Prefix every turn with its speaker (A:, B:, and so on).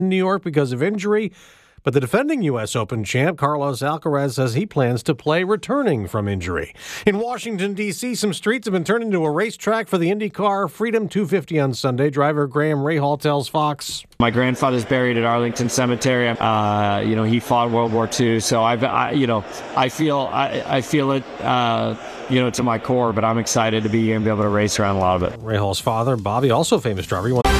A: in New York because of injury. But the defending U.S. Open champ, Carlos Alcaraz, says he plans to play returning from injury. In Washington, D.C., some streets have been turned into a racetrack for the IndyCar Freedom 250 on Sunday. Driver Graham Rahal tells Fox.
B: My grandfather's buried at Arlington Cemetery. He fought World War II, so I feel it, to my core, but I'm excited to be here and be able to race around a lot of it.
A: Rahal's father, Bobby, also a famous driver.